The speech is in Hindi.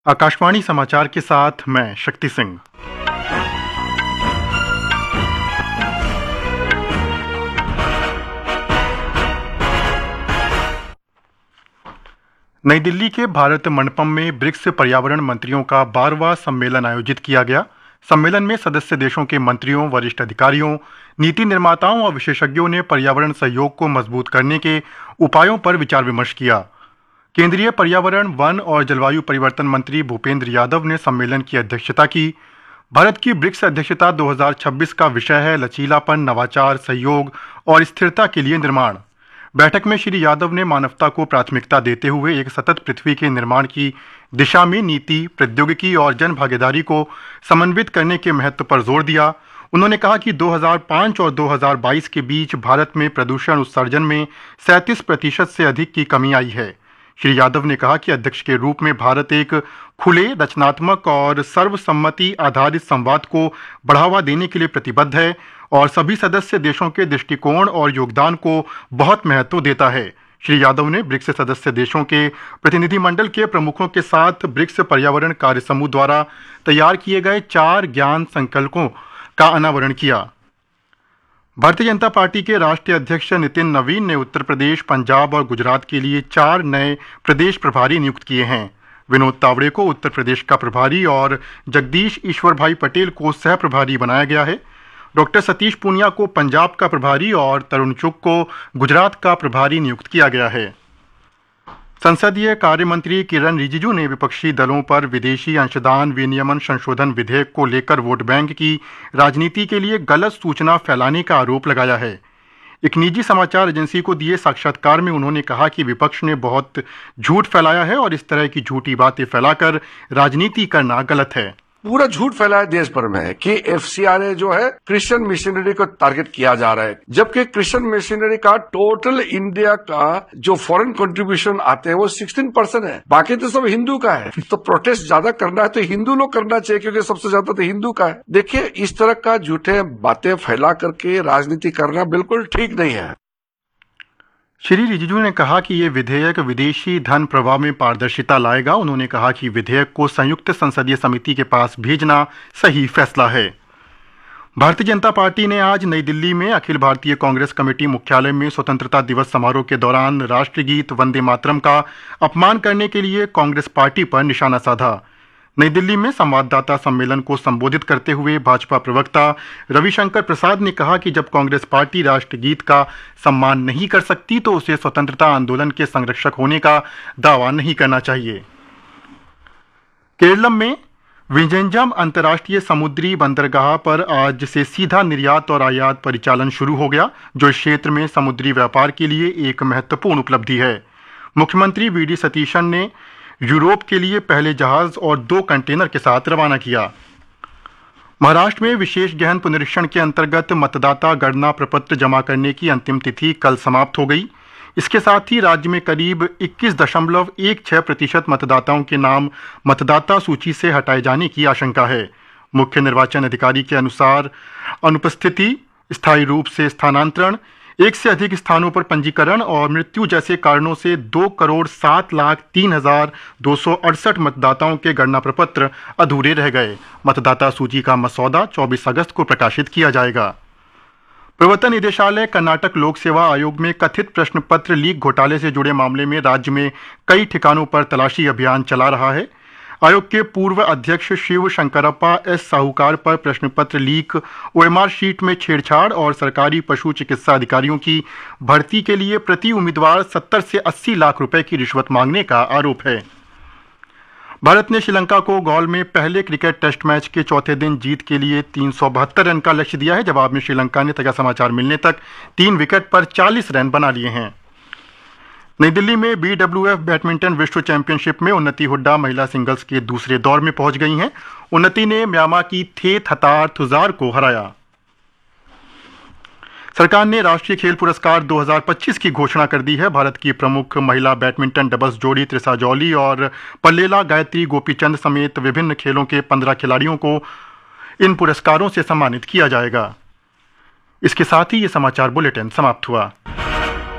आकाशवाणी समाचार के साथ मैं शक्ति सिंह। नई दिल्ली के भारत मंडपम में ब्रिक्स पर्यावरण मंत्रियों का 12वां सम्मेलन आयोजित किया गया। सम्मेलन में सदस्य देशों के मंत्रियों, वरिष्ठ अधिकारियों, नीति निर्माताओं और विशेषज्ञों ने पर्यावरण सहयोग को मजबूत करने के उपायों पर विचार विमर्श किया। केंद्रीय पर्यावरण, वन और जलवायु परिवर्तन मंत्री भूपेंद्र यादव ने सम्मेलन की अध्यक्षता की। भारत की ब्रिक्स अध्यक्षता 2026 का विषय है लचीलापन, नवाचार, सहयोग और स्थिरता के लिए निर्माण। बैठक में श्री यादव ने मानवता को प्राथमिकता देते हुए एक सतत पृथ्वी के निर्माण की दिशा में नीति, प्रौद्योगिकी और जन भागीदारी को समन्वित करने के महत्व पर जोर दिया। उन्होंने कहा कि 2005 और 2022 के बीच भारत में प्रदूषण उत्सर्जन में 37% से अधिक की कमी आई है। श्री यादव ने कहा कि अध्यक्ष के रूप में भारत एक खुले, रचनात्मक और सर्वसम्मति आधारित संवाद को बढ़ावा देने के लिए प्रतिबद्ध है और सभी सदस्य देशों के दृष्टिकोण और योगदान को बहुत महत्व देता है। श्री यादव ने ब्रिक्स सदस्य देशों के प्रतिनिधिमंडल के प्रमुखों के साथ ब्रिक्स पर्यावरण कार्य समूह द्वारा तैयार किए गए 4 ज्ञान संकल्पों का अनावरण किया। भारतीय जनता पार्टी के राष्ट्रीय अध्यक्ष नितिन नवीन ने उत्तर प्रदेश, पंजाब और गुजरात के लिए 4 नए प्रदेश प्रभारी नियुक्त किए हैं। विनोद तावड़े को उत्तर प्रदेश का प्रभारी और जगदीश ईश्वर भाई पटेल को सह प्रभारी बनाया गया है। डॉक्टर सतीश पूनिया को पंजाब का प्रभारी और तरुण चुग को गुजरात का प्रभारी नियुक्त किया गया है। संसदीय कार्य मंत्री किरण रिजिजू ने विपक्षी दलों पर विदेशी अंशदान विनियमन संशोधन विधेयक को लेकर वोट बैंक की राजनीति के लिए गलत सूचना फैलाने का आरोप लगाया है। एक निजी समाचार एजेंसी को दिए साक्षात्कार में उन्होंने कहा कि विपक्ष ने बहुत झूठ फैलाया है और इस तरह की झूठी बातें फैलाकर राजनीति करना गलत है। पूरा झूठ फैलाया देश भर में कि एफसीआरए जो है क्रिश्चियन मिशनरी को टारगेट किया जा रहा है, जबकि क्रिश्चियन मिशनरी का टोटल इंडिया का जो फॉरेन कंट्रीब्यूशन आते हैं वो 16% है, बाकी तो सब हिंदू का है। तो प्रोटेस्ट ज्यादा करना है तो हिंदू लोग करना चाहिए, क्योंकि सबसे ज्यादा तो हिंदू का है। देखिए, इस तरह का झूठे बातें फैला करके राजनीति करना बिल्कुल ठीक नहीं है। श्री रिजिजू ने कहा कि ये विधेयक विदेशी धन प्रवाह में पारदर्शिता लाएगा। उन्होंने कहा कि विधेयक को संयुक्त संसदीय समिति के पास भेजना सही फैसला है। भारतीय जनता पार्टी ने आज नई दिल्ली में अखिल भारतीय कांग्रेस कमेटी मुख्यालय में स्वतंत्रता दिवस समारोह के दौरान राष्ट्रगीत वंदे मातरम का अपमान करने के लिए कांग्रेस पार्टी पर निशाना साधा। नई दिल्ली में संवाददाता सम्मेलन को संबोधित करते हुए भाजपा प्रवक्ता रविशंकर प्रसाद ने कहा कि जब कांग्रेस पार्टी राष्ट्रगीत का सम्मान नहीं कर सकती तो उसे स्वतंत्रता आंदोलन के संरक्षक होने का दावा नहीं करना चाहिए। केरलम में विंझेनम अंतर्राष्ट्रीय समुद्री बंदरगाह पर आज से सीधा निर्यात और आयात परिचालन शुरू हो गया, जो इस क्षेत्र में समुद्री व्यापार के लिए एक महत्वपूर्ण उपलब्धि है। मुख्यमंत्री वी.डी. सतीशन ने यूरोप के लिए पहले जहाज और 2 कंटेनर के साथ रवाना किया। महाराष्ट्र में विशेष गहन पुनरीक्षण के अंतर्गत मतदाता गणना प्रपत्र जमा करने की अंतिम तिथि कल समाप्त हो गई। इसके साथ ही राज्य में करीब 21.16% मतदाताओं के नाम मतदाता सूची से हटाए जाने की आशंका है। मुख्य निर्वाचन अधिकारी के अनुसार अनुपस्थिति, स्थायी रूप से स्थानांतरण, एक से अधिक स्थानों पर पंजीकरण और मृत्यु जैसे कारणों से 2,07,03,268 मतदाताओं के गणना प्रपत्र अधूरे रह गए। मतदाता सूची का मसौदा 24 अगस्त को प्रकाशित किया जाएगा। प्रवर्तन निदेशालय कर्नाटक लोक सेवा आयोग में कथित प्रश्न पत्र लीक घोटाले से जुड़े मामले में राज्य में कई ठिकानों पर तलाशी अभियान चला रहा है। आयोग के पूर्व अध्यक्ष शिव शंकरप्पा एस साहूकार पर प्रश्न पत्र लीक, ओएमआर शीट में छेड़छाड़ और सरकारी पशु चिकित्सा अधिकारियों की भर्ती के लिए प्रति उम्मीदवार 70 से 80 लाख रुपए की रिश्वत मांगने का आरोप है। भारत ने श्रीलंका को गौल में पहले क्रिकेट टेस्ट मैच के चौथे दिन जीत के लिए 372 रन का लक्ष्य दिया है। जवाब में श्रीलंका ने ताजा समाचार मिलने तक 3 विकेट पर 40 रन बना लिए हैं। नई दिल्ली में BWF बैडमिंटन विश्व चैंपियनशिप में उन्नति हुड्डा महिला सिंगल्स के दूसरे दौर में पहुंच गई हैं। उन्नति ने म्यांमार की थे थतार थुजार को हराया। सरकार ने राष्ट्रीय खेल पुरस्कार 2025 की घोषणा कर दी है। भारत की प्रमुख महिला बैडमिंटन डबल्स जोड़ी त्रिशा जौली और पल्लेला गायत्री गोपीचंद समेत विभिन्न खेलों के 15 खिलाड़ियों को इन पुरस्कारों से सम्मानित किया जाएगा। इसके साथ ही ये समाचार बुलेटिन समाप्त हुआ।